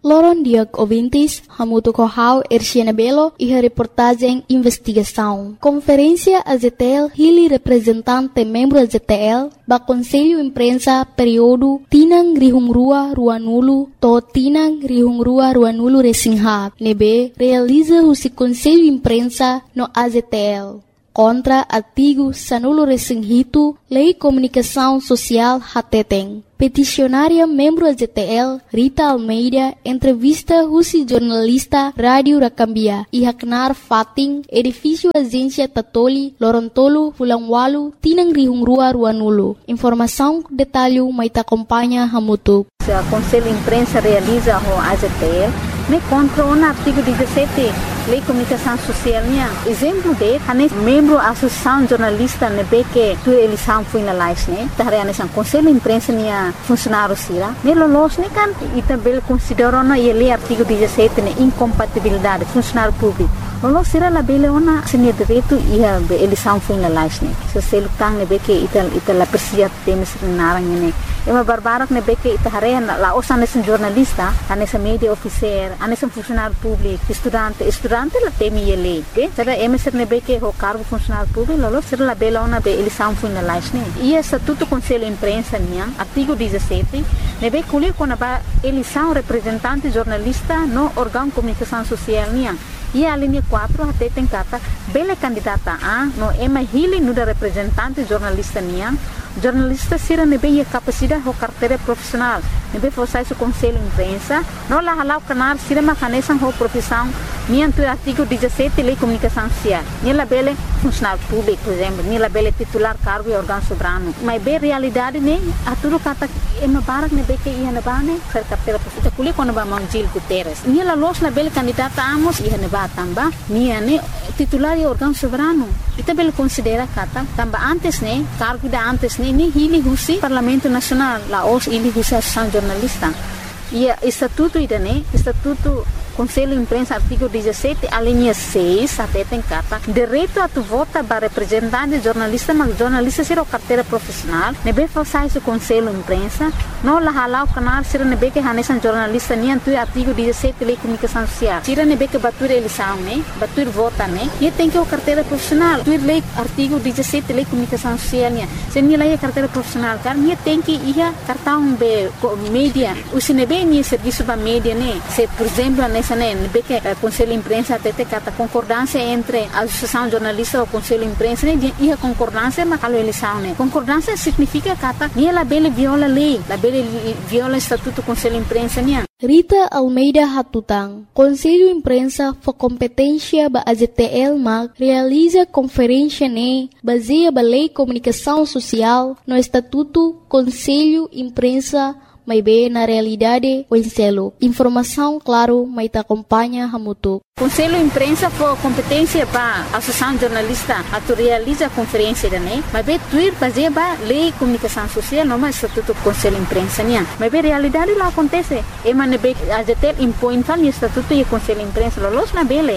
Loron Diak ouvintes, Hamuto Kohau, Erciana Belo e a reportagem Investigação. Conferência AZTL, Hili representante membro AZTL, ba Conselho Imprensa período Tinang Rihungrua Ruanulu, to Tinang Rihungrua Ruanulu Resinghat, nebe realiza o Conselho Imprensa no AZTL. Contra artigo Sanulo Resinghito, Lei Comunicação Social Hateteng. Peticionária membro AZTL, Rita Almeida, entrevista Rusi jornalista Rádio Rakambia e Haknar Fating, edifício Agência Tatoli, Lorontolo, Fulangwalu, Tinang Rihungrua Ruanulu. Informação, detalhe, Maita acompanha Hamutu. O Conselho Imprensa realiza o AZTL, me contra o artigo 17, Lei Comunicação Social. Exemplo de, membro da Associação Jornalista, que tu eleição foi na live, né? Tá Conselho Imprensa, funcionário sira. Nelo los ne kan itabel considero na ele artigo 17 ne incompatibilidade funcionário público. Lo sira la bele ona sine direito ia eleição foi na live ne. So se lutang ne beke ita la persia temes narang ne. Ema barbarak ne beke ita hare la osa ne jornalista, ane sa media officer, ane sa funcionário público, estudante la temi ele, okay? Sera emeser ne beke ho cargo funcionário público, lo sira la bele ona be eleição foi na live ne. Ia estatuto Conselho Imprensa niang artigo 17, nebe kuli kona ba eleição representante jornalista no órgão comunicação social niang. E a linha 4 até tem kata bele candidata a no ema hili nuda representante jornalista niang. Jornalista sira nebe ia capacidade ho carteira profissional. Nebe fossai su Conselho Imprensa, no la halau canar sira macanesan ho profissão niang tu artigo 17 Lei Comunicação Social. Nila bele funcionário público, por exemplo, nila bele titular cargo e órgão soberano. Mas be realidade ne aturu kata ema barak nebe ke ia nebane ser carteira profissional. Kuli kono ba Manjil Guterres. Nila los na bele candidata amos ia neba tamba nia ne titular e órgão soberano. Ita bele considera kata tamba antes ne cargo da antes ne ni hili husi Parlamento Nacional la os hili husi Associação Jornalista. E estatuto ida ne estatuto Conselho Imprensa artigo 17 a linha 6 até tem kata direito a tu vota para representante jornalista mas jornalista ser o carteira profissional nebe fossai su Conselho Imprensa no la halau canal sira nebe que hanesan jornalista ni antu artigo 17 Lei Comunicação Social sira nebe que batur eleição né batur vota né e tem que o carteira profissional tu lei artigo 17 Lei Comunicação Social né se ni lei carteira profissional car ni tem que ia cartão be mídia o sinebe ni serviço ba mídia né se por exemplo que o Conselho Imprensa até tem concordância entre a Associação Jornalista e o Conselho Imprensa e a concordância mas a eleição né concordância significa que ela bele viola a lei ela bele viola o estatuto do Conselho Imprensa né. Rita Almeida Hatutang, Conselho Imprensa for competência ba AZTL mag realiza conferência ne baseia ba Lei Comunicação Social no estatuto Conselho Imprensa may be na realidade o enselo. Informação, claro, may ta acompanha Hamutu. Conselho Imprensa for competência para a Associação Jornalista a tu realiza a conferência da né, mas be tuir fazer ba Lei Comunicação Social no mais estatuto Conselho Imprensa né, mas be realidade lá acontece, e man be AZTL impõe tal estatuto e Conselho Imprensa los na bele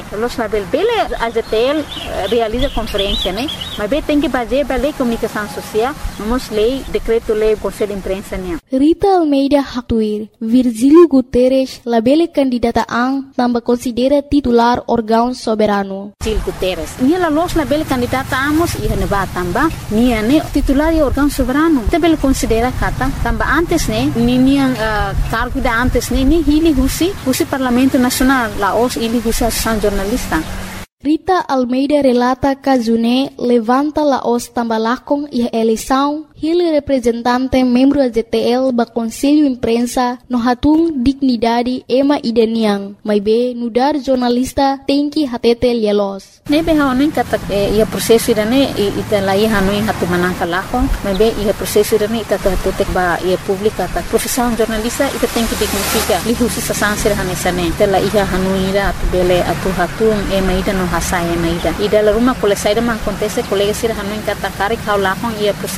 AZTL realiza conferência né, mas be tem que fazer ba Lei Comunicação Social, vamos lei decreto lei Conselho Imprensa né. Rita Almeida Hatuir, Virgílio Guterres, labele candidata ang tamba considera titular órgão soberano. Virgílio Guterres, nia los labele candidata amos e neba tamba, nia ne titular e órgão soberano. Tabele considera kata tamba antes ne, nia cargo da antes ne, ni hili husi Parlamento Nacional, la os hili husi Associação Jornalista. Rita Almeida relata que June levanta la os tambalakong e a eleição Hili representante membro da ZTL ba Conselho Imprensa no hatung dignidade ema idaniang, mas be nudar jornalista tem que hatete lielos. Nebe haonin kata ia prosesso irane ita lai hanuin hatu manangka lahong, mas be ia prosesso irane ita hatete ba ia publika ta profissão jornalista ita tem que dignifica lihusi sasansir hanesane ita la ia hanuin ira atu bele atu hatung ema ida no hasai ema ida. Ida la rumah kolesai da man acontece colega sir hanuin kata kari kau lahong ia prosesso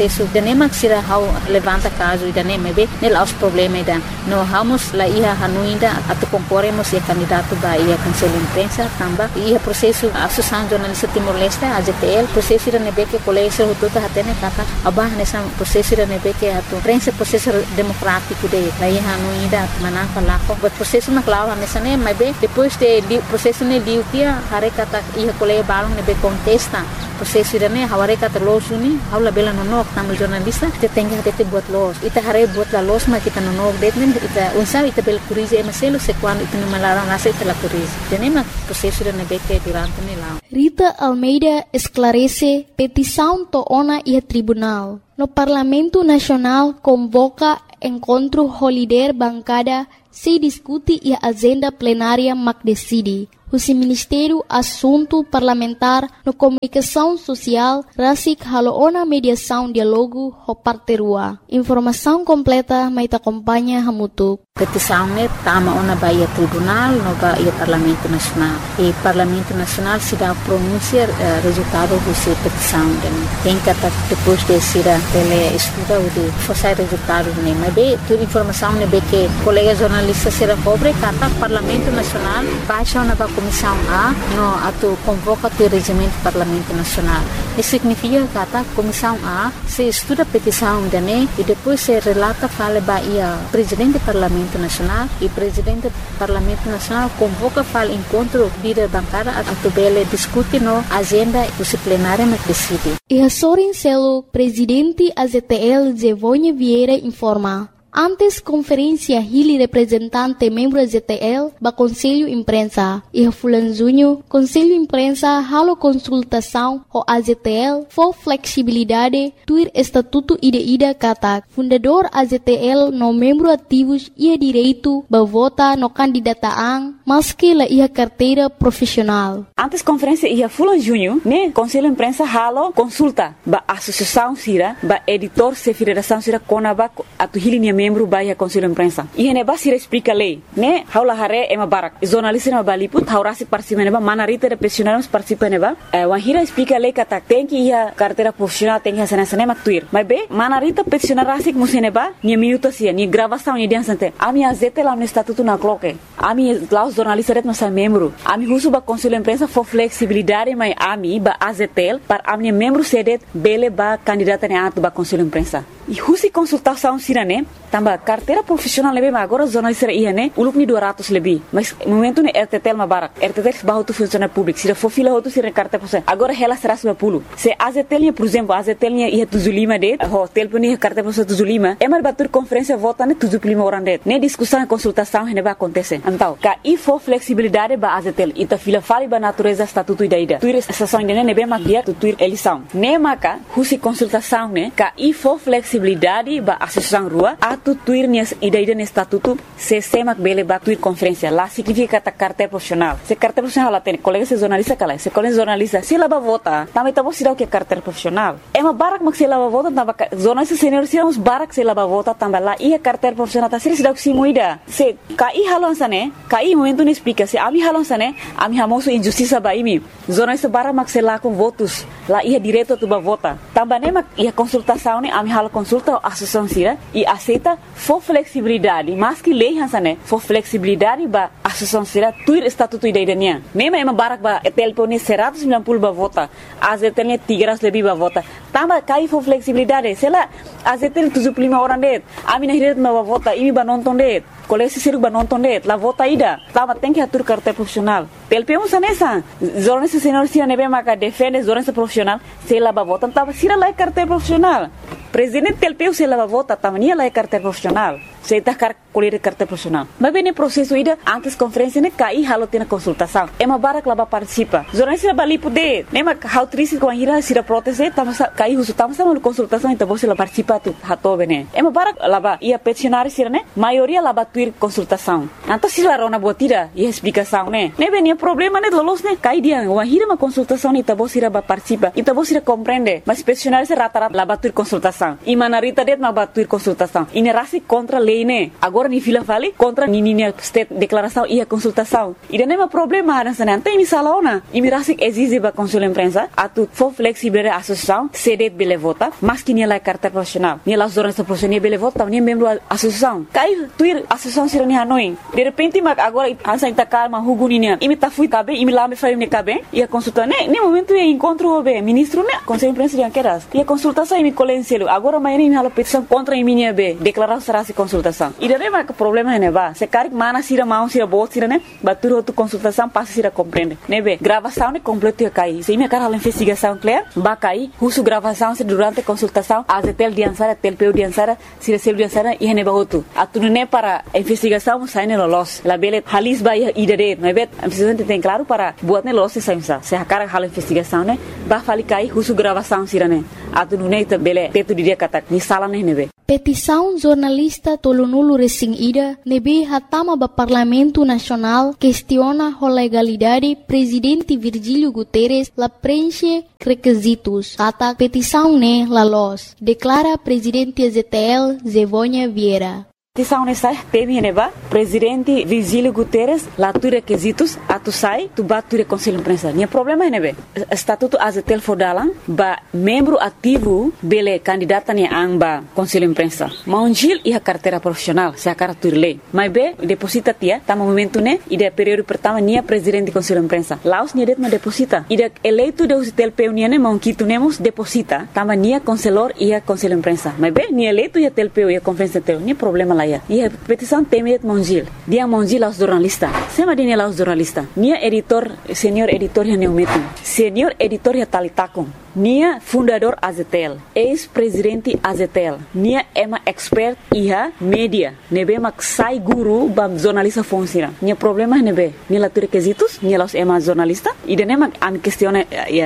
nem maxira how levanta caso ida nem mebe nel aos problema ida no vamos lá ia hanuinda atu concorremos e candidato ba ia conselho imprensa tamba ia processo associação jornalista Timor-Leste AZTL processo ida nebe que colégio tudo hatene kata abah nessa processo ida nebe que atu prensa processo democrático de lá ia hanuinda manaka lá o processo na clava nessa nem mebe depois de processo ne liu dia hare kata ia colégio balong nebe contesta processo ida ne haware kata los uni haula bela nonok tamal jornalista kita tengah tete buat los ita hare buat la los ma kita nonok detmen ita unsa ita bel kurize emaselo se quando ita malarang nasa ita la kurize tenema processo ida nebe que durante ne lá Rita Almeida esclarece petição toona e tribunal. No Parlamento Nacional convoca encontro holiday bancada se discute e a agenda plenária mac decide. O Ministério Assunto Parlamentar no Comunicação Social rasik haloona mediação diálogo ho parte rua. Informação completa mai acompanha hamutuk. Petição ne tama ona baia tribunal no baia Parlamento Nacional. E Parlamento Nacional se dá pronunciar resultado dessa petição. Tem que depois de ser ele estuda o de forçar resultado ne. Mas bem, toda informação ne bem que colega jornalista será pobre kata Parlamento Nacional baixa ona Comissão A no ato convoca o regimento do Parlamento Nacional. Isso significa que Comissão A se estuda a petição dane e depois se relata fala baia presidente do Parlamento Nacional e presidente do Parlamento Nacional convoca fala encontro líder bancada ato bele discute no agenda plenária mas decide. E a Sorin Celo, presidente AZTL Zevonha Vieira informa. Antes conferência Hili representante membro AZTL ba Conselho Imprensa e a Fulanzunho Conselho Imprensa halo consultação o AZTL for flexibilidade tuir estatuto ida kata fundador AZTL no membro ativos ia direito ba vota no candidataan maski la ia carteira profissional. Antes conferência ia Fulanzunho né Conselho Imprensa halo consulta ba associação sira ba editor se federação sira konaba atu Hili membro baia Conselho Imprensa. E ne basira explica lei, né? Haula hare ema barak. Jornalista na baliput, haurasi participa neba, manarita de profissionais participa neba. Wahira explica lei kata tem que ia carteira profissional tem que hacer nessa nema tuir. Mas be, manarita profissional rasik museneba, ni minuto sia, ni gravação ni dia sante. Ami azete lá no estatuto na cloque. Ami lá os jornalistas ret nossa membro. Ami husu ba Conselho Imprensa for flexibilidade mai ami ba azetel para ami membro sedet bele ba candidata ne atu ba Conselho Imprensa. E husi consultação sirane tamba carteira profissional lebe mas agora jornalista ia né uluk ni 200 lebih mas momento ne RTTL ma barak RTTL bahu tu funcionário público sira for fila hotu sira carteira profissional agora ela será 10 se AZTL por exemplo AZTL ia tuzulima de hotel puni carteira profissional tuzulima mar batur conferência vota ne tuzulima orang de ne discussão e consultação ne vai acontecer então ka e for flexibilidade ba AZTL ita fila fali ba natureza estatuto ida tuir estação de ne be makia tu tuir eleição ne maka husi consultação ne ka e for flexibilidade ba associação rua atu tuir nias ida no estatuto se semak bele ba tuir conferência lá significa ta carteira profissional se carteira profissional lá tem colega se jornalista kala se colega jornalista se laba vota também tá você dá o que carteira profissional é uma barak mak se laba vota tamba jornalista senior se uns barak se laba vota também lá e a carteira profissional tá se dá o que se muida se kai halon sane kai momento não explica se ami halon sane ami hamoso injustiça ba imi jornalista barak mak se lá com votos lá ia direto tu ba vota também né mak ia consultação né ami halo consulta a associação sira e aceita for flexibilidade mas que lei hansane for flexibilidade ba associação sira tuir estatuto idaiania mesmo ema barak ba telpone 190 ba vota azetelnya 300 lebih ba vota tamba kai for flexibilidade sela azetel 75 orang det ami na hiret ba vota imi ba nonton det colégio siruk ba nonton det la vota ida tamba tem que atur carteira profissional telpemo sanesa jornalista senior sira nebe maka defende jornalista profissional sela ba vota tamba sira la carteira profissional presidente telpeu se lava vota tamania la carteira profissional se tá colher carteira profissional mas bem processo ida antes conferência ne cai halo tem consultação é uma barak laba participa jornalista bali poder nem ma how triste com a ira sira proteste tamo cai uso tamo sama consultação então você la participa tu hato bene é uma barak laba ia peticionário sira ne maioria laba tuir consultação então se la rona botira e explicação ne bem problema né lolos né cai dia wahira uma consultação ita bosira ba participa ita bosira compreende mas peticionário se rata la batur consultação e manarita det ma batur consultação ine rasi contra lei né agora ni fila vale contra nininha state declaração e a consultação e não é um problema haran sana tem misalaona e me rasi exige ba consul imprensa atu for flexible associação cedet bele vota mas que nia la carta profissional nia la zonas profissional bele vota nia membro associação cai tuir associação sira ni hanoi de repente mas agora ansa ita calma huguninia e me ta fui cabe e me lá me faz me cabe e a consulta né momento é encontro o ministro né conselho imprensa de anqueras e a consultação e me colenselo agora mais nem hala petição contra a minha be declarar será se consultação e daí mas o problema é né va se cari mana sira mão sira bot sira né batur outro consultação passa sira compreende né be gravação né completo ia cair se minha cara a investigação clear ba cair uso gravação se durante a consultação a tel diansara tel peu diansara sira sel diansara e ne ba outro atu né para a investigação sai né los la bele halis ba idade não é bet a presidente tem claro para buat né los se a cara hala investigação né ba fali cair uso gravação sira né atu né bele teto dia kata ni sala né be petição jornalista Tolonulu Resing Ida nebe hatama ba Parlamento Nacional questiona a legalidade presidente Virgílio Guterres la preenche requisitos kata petição ne la los declara presidente ZTL Zevônia Vieira. Petição nessa teve neba presidente Virgílio Guterres lá tu requisitos atu sai tu bature conselho imprensa nem problema é nebe estatuto azetel fodalan ba membro ativo bele candidata ne amba conselho imprensa maunjil e a carteira profissional se a cartur lei mas be deposita tia tá momento né e de período pertama nia presidente conselho imprensa laos nia det ma deposita e de eleito de usitel peuniane monquito nemos deposita tama nia conselor e a conselho imprensa mas be nia eleito e a tel peu e a conferência tel nem problema lá e a petição temet monjil dia monjil aos jornalista sema dia aos jornalista nia editor senior editor ya neumetum senior editor ya talitakon nia fundador Azetel ex-presidente Azetel nia ema expert iha media nebe mak sai guru bam jornalista fonsira nia problema nebe nia la requisitos nia los ema jornalista e de nema am questione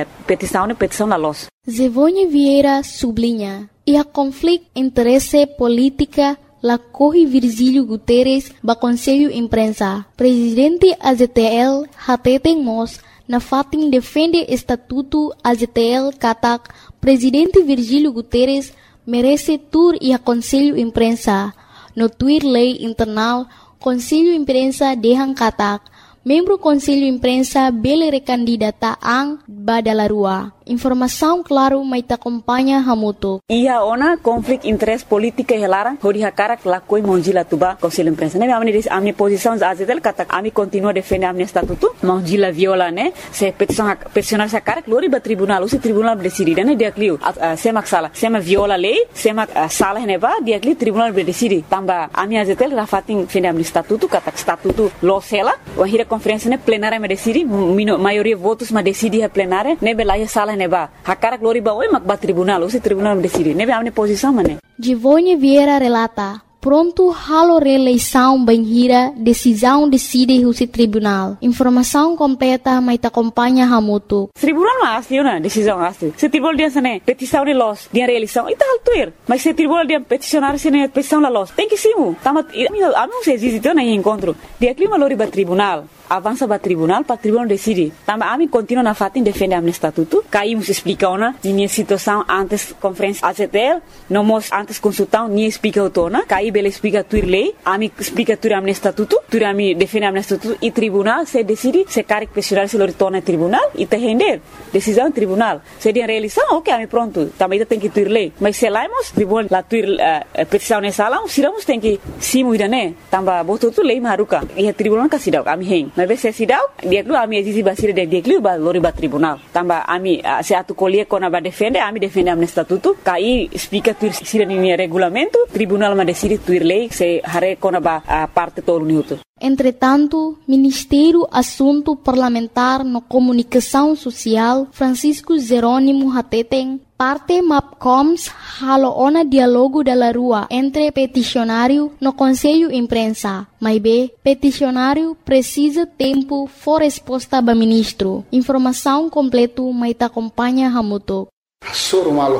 petição la los Zevônia Vieira sublinha e a conflito interesse política la corre Virgílio Guterres ba Conselho Imprensa. Presidente AZTL hateten mos na fatin defende estatuto AZTL katak Presidente Virgílio Guterres merece tur e a Conselho Imprensa. No tuir lei internal Conselho Imprensa dehang katak membro Conselho Imprensa bele recandidata ang badalarua. Informação claro mai ta acompanha hamuto. Ia ona conflict interest politika helara hori hakara lakoi monjila tuba Conselho Imprensa. Ne amni posição azetel kata ami continua defender amni estatuto monjila viola ne se peticionar sa cara glori ba tribunal usi tribunal decide ne dia clio semak sala sema viola lei semak sala ne ba dia clio tribunal decide tamba ami azetel rafatin defender amni estatuto kata estatuto lo sela wahira conferência ne plenária me decide maioria votos ma decide a plenária ne belaya sala neba hakara glori ba oi mak ba tribunal usi tribunal decide nebe amne posição mane Zevônia Vieira relata pronto halo reeleição banhira decisão decide usi tribunal informação completa mai ta acompanha hamuto tribunal mas na decisão asli se tribunal dia sane petição de los dia reeleição e tal tuir mas se tribunal dia peticionar sene petição la los tem que simu tamat ami se existe na encontro dia clima lori ba tribunal avança para tribunal decide. Tamba ami continua na fatin defende amne estatuto. Caímos explica ona minha situação antes conferência AZTL, nomos antes consultão ni explica otona. Caí bele explica tuir lei, ami explica tuir amne estatuto, tuir ami defende amne estatuto e tribunal se decide se caric pessoal se retorna tribunal e te render decisão tribunal. Se dia realização, ok, ami pronto. Também tem que tuir lei. Mas se laimos tribunal la tuir petição nessa lá, siramos tem que simu idane. Tamba boto tu lei maruka. E tribunal kasidau ami hen. Mas se sidau dia glu ami exige basira dia glu ba lori ba tribunal tamba ami se atu colie kona ba defende ami defende amne estatuto kai explica tuir sira ni regulamento tribunal ma decide tuir lei se hare kona ba parte todo minuto. Entretanto, Ministério Assunto Parlamentar no Comunicação Social Francisco Jerônimo Hateten parte MAPCOMS haloona diálogo da rua entre peticionário no Conselho Imprensa. Mas peticionário precisa tempo for resposta ba ministro. Informação completo mas ta acompanha hamuto. Surmal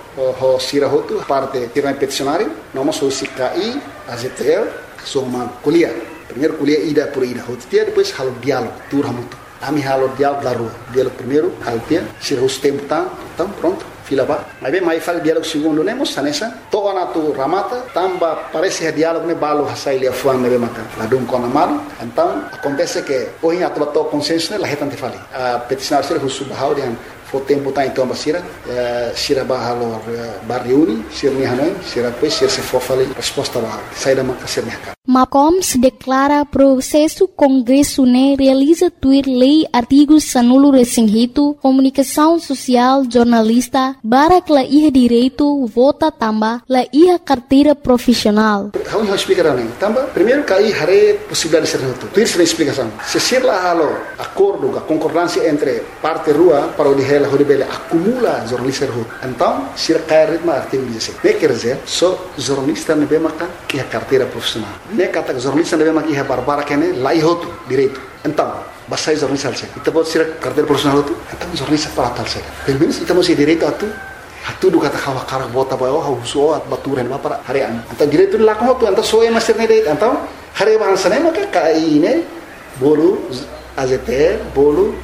ho sirahotu parte tirana peticionário, nós somos CKI, AZTL, somos kuliah. Primeiro kuliah ida por ida, depois halo diálogo, tur hamuto. a mim halo diálogo da rua. Diálogo primeiro, altia, se o tempo tá, então pronto. Fila ba. Mas bem, mais fala diálogo segundo, né, moça, nessa. Toda na tu ramata, tamba parece diálogo né balo hasai lia fuan né bemaka. Lá dum com amado. Então, acontece que hoje a tua consenso né, lá retante fali. A peticionário ser russo bahau dia o tempo tá então basira, sira bahalo barriuni, sira ni hanoi, sira depois sira se for fali resposta lá. Sai da maka ser mercado. MAPCOM se declara processo Congresso né realiza tuir lei artigos sanulo resinghito, comunicação social, jornalista, barak la iha direito, vota tamba, la iha carteira profissional. How you explicar né? Tamba, primeiro cai hare possibilidade de ser reto. Tuir sem explicação. Se ser lá halo acordo, a concordância entre parte rua para o dihela horibele acumula jornalista rua. Então, sira cai ritmo artigo 16. Ne quer dizer, só jornalista ne bemaka que a carteira profissional. Ne kata jornalista ne bemaka que barbara que ne lá ihoto direito. Então, basta jornalista alse. Ita pode ser carteira profissional tu. Então jornalista para tal se. Pelo menos ita mesti direito atu. Hatu do kata kawa karak bota bayo hauso at baturan ba para harian. Então direito lá com tu, então só é master ne direito. Então, hari bahasa ne maka kai ne bolu AZT bolu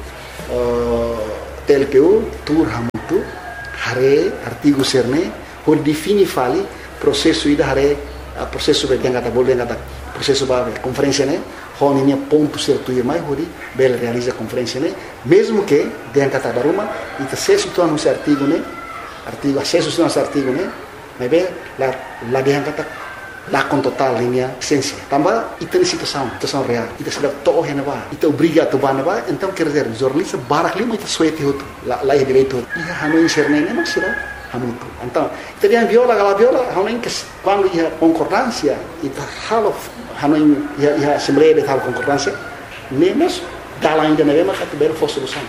TLPU tur hamutu hare artigo serne por defini fali processo ida hare processo be jangata bol jangata processo ba conferência né honinya ponto certo e mais hori bel realiza conferência né mesmo que jangata baruma ita se situa no artigo né artigo acesso no artigo né mas bem la jangata lá com total linha essência também ita ni situação real ita sedap toh hena ba ita obriga to ba na ba então quer dizer jornalista barak lima ita suete hotu lá é direito ia hanoi serne ne maksira hamutu então ita dia viola hanoi que quando ia concordância ita halo hanoi ia assembleia de tal concordância nemos dala ainda na mesma categoria for solução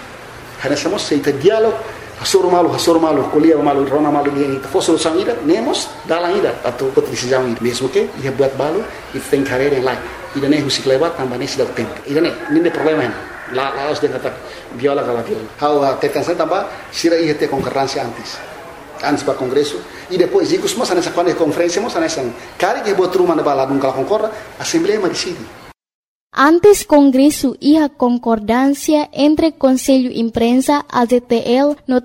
hana somos ita diálogo Hasor malu, kuliah malu, rona malu ni kita fosil solução ida, nemos dalam ida atau decisão ida mesmo que ia buat balu, itu tem carreira em lá, ida nem musik lewat tambah nem sudah tempo, ida nem problema lá os dia kata viola kala viola, how tetan saya tambah sira ia ter concorrência antes para congresso e depois ikut semua nessa quando conferência semua nessa cari que buat rumah na bala kala concorda, assembleia decide. Antes Congresso iha concordância entre Conselho Imprensa, AZTL, no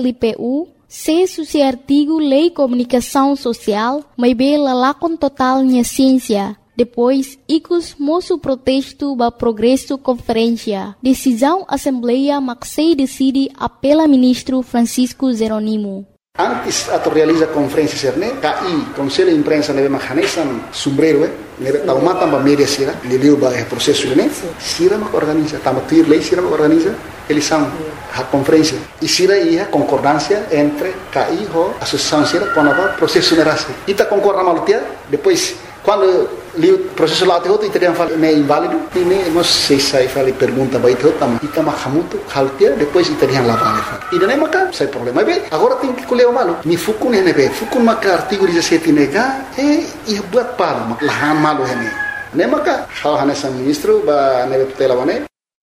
TLPU, se suci artigo Lei Comunicação Social, mas bela lá com total minha ciência. Depois, icos moço protesto ba progresso conferência. Decisão Assembleia Maxei decide apela ministro Francisco Jeronimo. Antes atau realiza conferência serne, KI Conselho de Imprensa nebe mahanesan sombrero nebe taumata ba media sira, leliu ba processo ne, sira mak organiza, tama tuir lei sira mak organiza, eles são a conferência. E sira ia concordância entre KI ho associação sira com a processo nerase. Ita concorda malutia, depois quando o processo lá te outro italiano fala é inválido e nem nós sei sai fala pergunta vai te outro ita mahamuto haltia depois italiano lá vale fala e nem maca sai problema bem agora tem que colher o malo ni fukun ne be fukun maca artigo 17 nega e buat palo lahan malo hene nem maca hal hanesa ministro ba nebe tutela wane.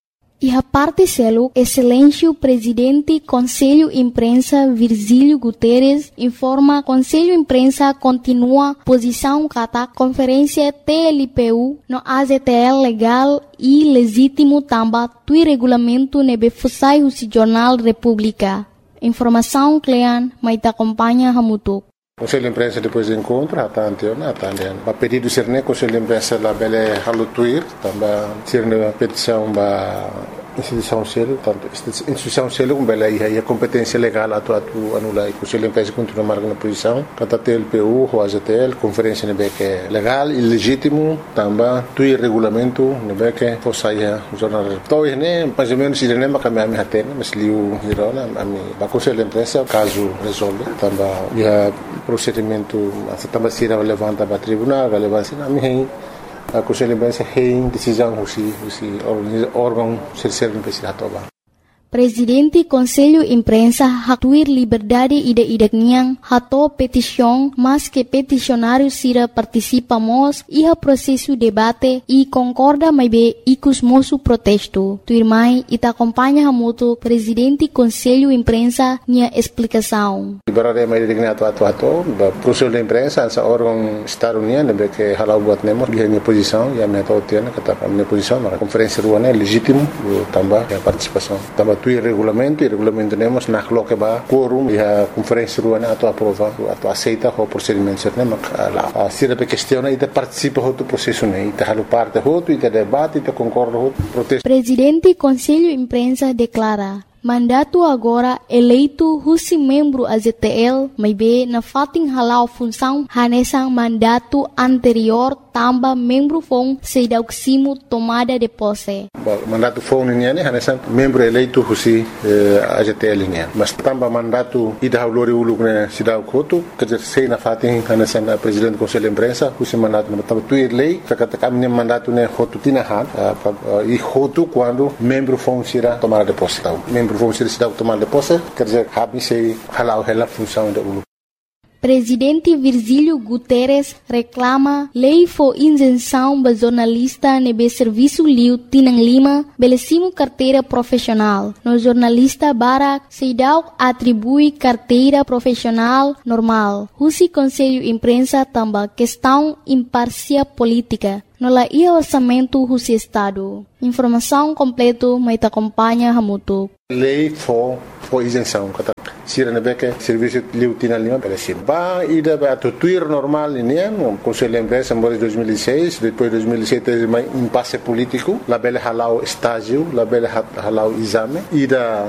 E a parte selo, Excelêncio Presidente Conselho Imprensa Virgílio Guterres informa Conselho Imprensa continua posição kata conferência TLPU no AZTL legal e legítimo tamba tui regulamento nebe fusai o Jornal República. Informação Clean, mas te acompanha Hamutuk. Conselho de Imprensa depois do encontro, a pedido de ser Conselho de Imprensa da Bele Halutuir, também ser na petição da instituição selo, tanto instituição selo como Bele e a competência legal atu anula e Conselho de Imprensa continua marcando na posição, cata TLPU, o AZTL, conferência nebe que é legal e legítimo, também tuir regulamento nebe que fosse o jornal. Então né, mais ou menos ele nem macam a minha tena, mas liu hirona a mim, o Conselho de Imprensa caso resolve, também procedimento também se levanta para tribunal, relevância na minha a Conselho de Imprensa tem decisão se órgão ser não precisa tomar. Presidente Conselho Imprensa hatuir liberdade ida-idakniang hato petição, mas que peticionários sira participamos iha processo debate e concorda mais bem icus moço protesto. Tuirmai ita acompanha hamuto Presidente Conselho Imprensa nia explicação. Liberdade mais digna atu Conselho de Imprensa essa órgão Estado União que halau buat nemos dia minha posição e a minha tautiana kata minha posição na conferência ruana é legítimo também a participação também tu regulamento temos na que ba quorum e a conferência ruana atu aprova atu aceita o procedimento certo mak lá se a questiona e participa do processo né e halu parte hoto e debate e concorda hoto protesto. Presidente Conselho Imprensa declara mandato agora eleito husi membro AZTL may be na fating halau função hanesang mandato anterior tamba membro fong sedauksimo tomada de posse. Mandato fong niya hanesang membro eleito husi AZTL niya. Mas tamba mandato ida haulori uluk na sidauk hotu kajer sei na fating hanesang presidente Conselho Imprensa husi mandato na tamba tuir lei kakata kami mandato ne hotu tinahan e hotu quando membro fong sira tomada de posse. Vamos ser tomar de posse, quer dizer, habise halau hela função da ULU. Presidente Virgílio Guterres reclama lei for isenção ba jornalista nebe serviço liu tinang lima belecimo carteira profissional. No jornalista Barak Seidau atribui carteira profissional normal. Husi Conselho Imprensa tamba questão imparcial política. No la ia orçamento husi Estado. Informação completo mai ta acompanha hamutu. Lei for isenção kata sira nebeke serviço liu tinang lima belecimo. Ba ida ba tuir normal ini no Conselho Imprensa em 2006, depois 2007 teve um impasse político, la bela halau estágio, la bela halau exame ida